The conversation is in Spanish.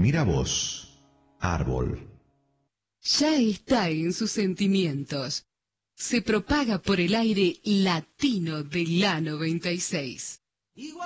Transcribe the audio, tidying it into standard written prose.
Mira vos, árbol. Ya está en sus sentimientos. Se propaga por el aire latino de la 96.